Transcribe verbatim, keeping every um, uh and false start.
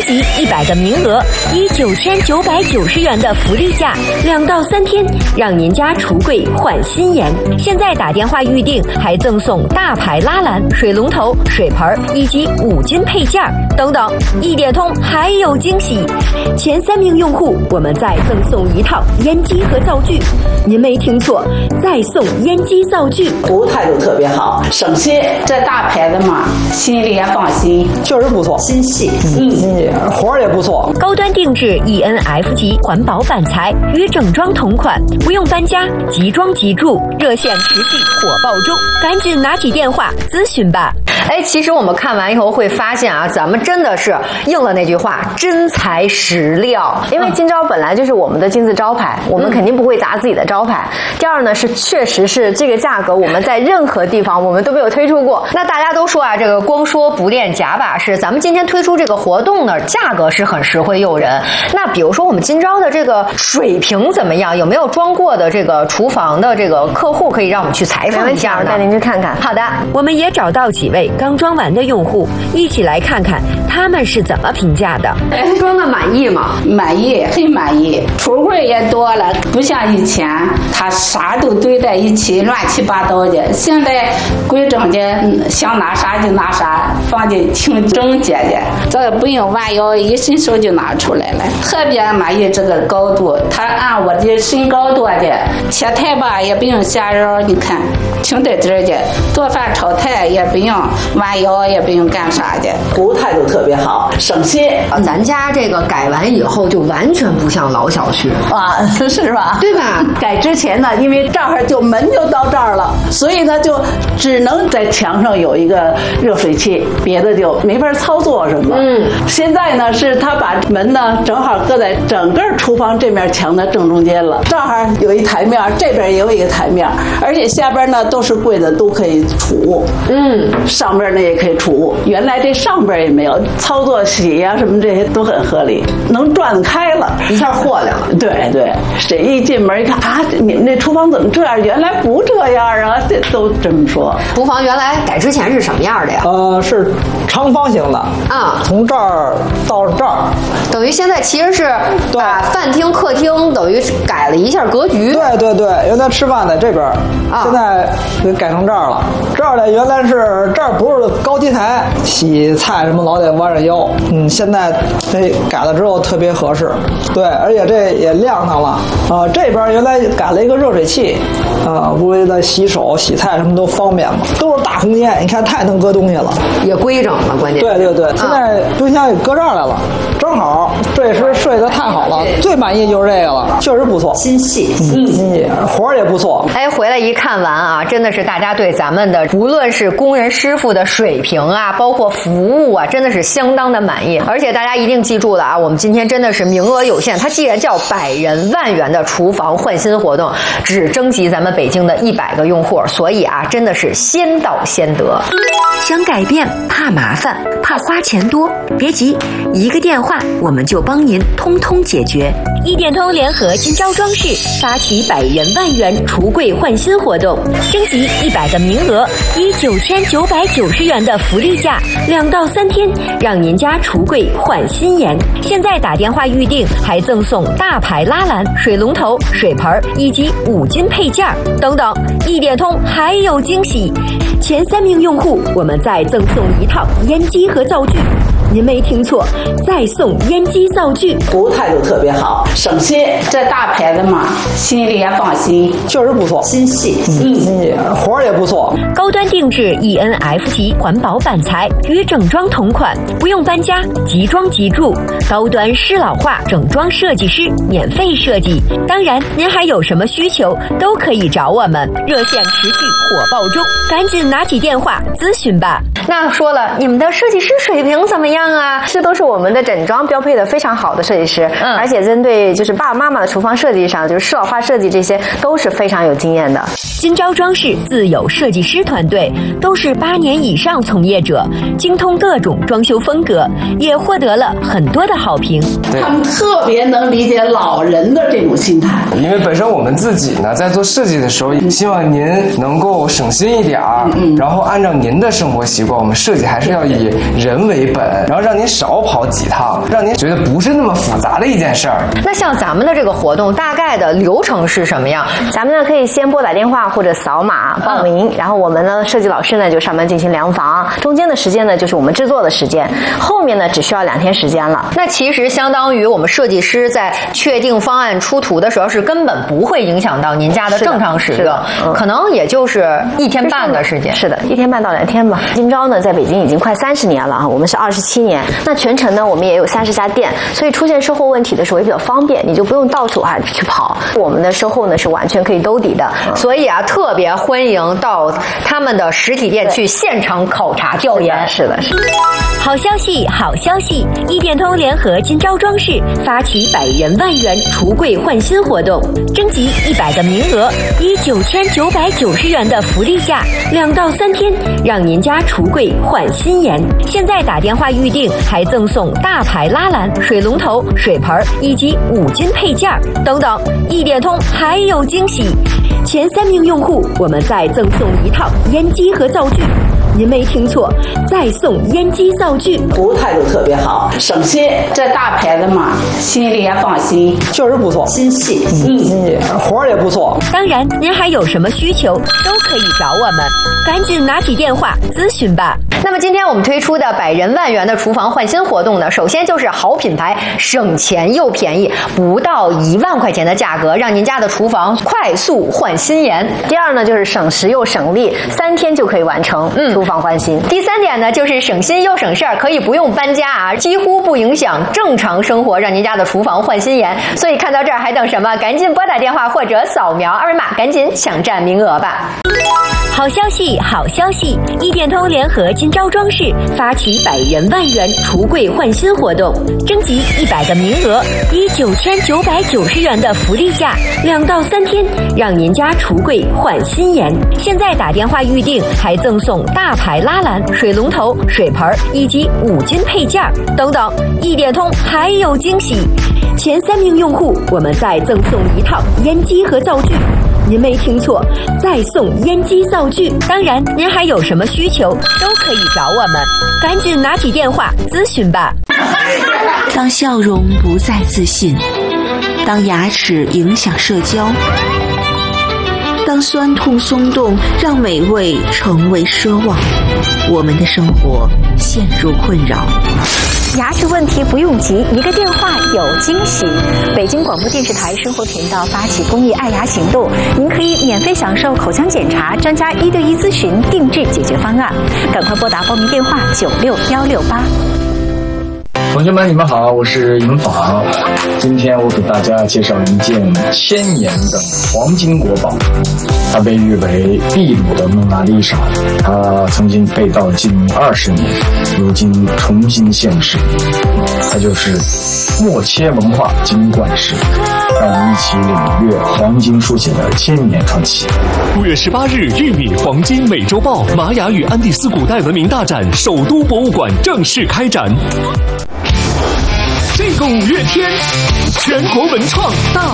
集一百个名额，以九千九百九十元的福利价，两到三天让您家橱柜换新颜。现在打电话预订，还赠送大牌拉篮、水龙头、水盆以及五金配件等等。一点通还有惊喜，前三名用户我们再赠送一套烟机和灶具。您没听错，再送烟机灶具。 服务态度特别好，省心。这大牌子嘛，心里也放心， 确实不错， 心细， 嗯，心细，活儿也不错。 高端定制 E N F 级环保板材，与整装同款，不用搬家，即装即住。热线持续火爆中，赶紧拿起电话咨询吧。 哎，其实我们看完以后会发现啊，咱们真的是应了那句话，真材实料。 因为金招本来就是我们的金字招牌，我们肯定不会砸自己的招牌。第二呢，是确实是这个价格，我们在任何地方我们都没有推出过。 那大家都说啊，这个光说不练假把式，咱们今天推出这个活动呢，价格是很实惠诱人。那比如说我们金招的这个水平怎么样？有没有装过的这个厨房的这个客户可以让我们去采访一下呢？ 带您去看看。 好的， 我们也找到几位刚装完的用户，一起来看看他们是怎么评价的。 哎，装的满意吗？ 满意，很满意。橱柜也多了，不像以前他啥都堆在一起，乱七八糟的。现在规整的，想拿啥就拿啥，放的挺整洁的，这也不用弯腰，一伸手就拿出来了。特别满意这个高度，它按我的身高多的，切菜吧也不用下腰，你看挺得劲的。做饭炒菜也不用弯腰，也不用干啥的，服务态度特别好，省心。 咱家这个改完以后就完全不像老小区啊，是吧？ 对吧？ 改之前呢，因为这儿就门就到这儿了，所以呢就只能在墙上有一个热水器，别的就没法操作什么。嗯，现在呢是他把门呢正好搁在整个厨房这面墙的正中间了，正好有一台面，这边也有一个台面，而且下边呢都是柜子，都可以储物。嗯，上边呢也可以储物。原来这上边也没有，操作洗呀、啊、什么这些都很合理，能转开了， 一下豁亮了。 对对，谁一进门一看啊，你们这厨房怎么这样？原来不这样啊，这都这么说。 厨房原来改之前是什么样的呀？ 呃，是长方形的啊， 从这儿到这儿， 等于现在其实是把饭厅、客厅等于改了一下格局。 对对对，原来吃饭在这边，啊、现在给改成这儿了。这儿呢，原来是这儿不是高梯台，洗菜什么老得弯着腰。嗯，现在这改了之后特别合适。对，而且这也亮堂了。啊、呃，这边原来改了一个热水器，啊、呃，为了洗手、洗菜什么都方便嘛，都是大空间，你看太能搁东西了， 也规整了，关键。 对对对，现在冰箱也搁这儿来了，正好这时睡得太好了，最满意就是这个了，确实不错， 心细， 嗯，心细，活儿也不错。 哎，回来一看完啊，真的是大家对咱们的无论是工人师傅的水平啊，包括服务啊，真的是相当的满意。而且大家一定记住了啊，我们今天真的是名额有限，它既然叫百人万元的厨房换新活动，只征集咱们北京的一百个用户，所以啊，真的是先到先得。 想改变，怕麻烦，怕花钱多，别急，一个电话我们就帮您通通解决。一点通联合金招装饰发起百人万元橱柜换新活动，征集一百个名额，以九千九百九十元的福利价，两到三天让您家橱柜换新颜。现在打电话预订，还赠送大牌拉篮、水龙头、水盆以及五金配件等等。一点通还有惊喜，前三名用户我们再赠送一套烟机和灶具。您没听错，再送烟机灶具。 服务态度特别好，省心。这大牌子嘛，心里也放心， 确实不错， 心细， 嗯，心细，活儿也不错。 高端定制 E N F 级环保板材，与整装同款，不用搬家，即装即住。高端适老化整装设计师免费设计。当然，您还有什么需求都可以找我们，热线持续火爆中，赶紧拿起电话咨询吧。 那说了，你们的设计师水平怎么样啊？ 这都是我们的整装标配的非常好的设计师，嗯，而且针对就是爸爸妈妈的厨房设计上，就是适老化设计这些都是非常有经验的。 金招装饰自有设计师团队，都是八年以上从业者，精通各种装修风格，也获得了很多的好评。 他们特别能理解老人的这种心态， 因为本身我们自己呢，在做设计的时候，希望您能够省心一点儿，嗯，然后按照您的生活习惯。 惯，我们设计还是要以人为本，然后让您少跑几趟，让您觉得不是那么复杂的一件事儿。 那像咱们的这个活动大概的流程是什么样？ 咱们呢可以先拨打电话或者扫码报名，嗯、然后我们呢设计老师呢就上门进行量房，中间的时间呢就是我们制作的时间，后面呢只需要两天时间了。 那其实相当于我们设计师在确定方案出图的时候是根本不会影响到您家的正常使用，嗯、可能也就是一天半的时间。 是的，一天半到两天吧。今朝呢在北京已经快三十年了啊，我们是二十七年。那全程呢我们也有三十家店，所以出现售后问题的时候也比较方便，你就不用到处啊去跑。我们的售后呢是完全可以兜底的， 嗯、所以啊特别欢迎到他们的实体店去现场考察调研。 是的，是的。 好消息，好消息！一点通联合金招装饰发起百人万元橱柜换新活动，征集一百个名额，以九千九百九十元的福利价，两到三天让您家橱柜换新颜。现在打电话预定，还赠送大牌拉篮、水龙头、水盆以及五金配件等等。一点通还有惊喜，前三名用户我们再赠送一套烟机和灶具。您没听错，再送烟机灶具， 服务态度特别好，省心。这大牌子嘛，心里也放心， 确实不错， 心细， 嗯，心细，活儿也不错。 当然，您还有什么需求，都可以找我们，赶紧拿起电话咨询吧。 那么今天我们推出的百人万元的厨房换新活动呢，首先就是好品牌，省钱又便宜，不到一万块钱的价格，让您家的厨房快速换新颜。 第二呢，就是省时又省力，三天就可以完成。嗯。厨房换新。 第三点呢，就是省心又省事儿，可以不用搬家啊，几乎不影响正常生活，让您家的厨房换新颜。所以看到这儿还等什么？赶紧拨打电话或者扫描二维码，赶紧抢占名额吧！ 好消息，好消息！一点通联合金招装饰发起百人万元橱柜换新活动，征集一百个名额，以九千九百九十元的福利价，两到三天让您家橱柜换新颜。现在打电话预定，还赠送大牌拉篮、水龙头、水盆以及五金配件等等。一点通还有惊喜，前三名用户我们再赠送一套烟机和灶具。您没听错，再送烟机灶具。当然，您还有什么需求，都可以找我们，赶紧拿起电话咨询吧。 当笑容不再自信，当牙齿影响社交，当酸痛松动让美味成为奢望，我们的生活陷入困扰。 牙齿问题不用急，一个电话有惊喜。北京广播电视台生活频道发起公益爱牙行动，您可以免费享受口腔检查、专家一对一咨询、定制解决方案。赶快拨打报名电话九六幺六八。 同学们，你们好，我是尹昉。今天我给大家介绍一件千年的黄金国宝，它被誉为秘鲁的蒙娜丽莎，它曾经被盗近二十年，如今重新现世。它就是默切文化金冠石，让我们一起领略黄金书写的千年传奇。 五月十八日，玉米黄金美洲豹玛雅与安第斯古代文明大展首都博物馆正式开展。这个五月天，全国文创大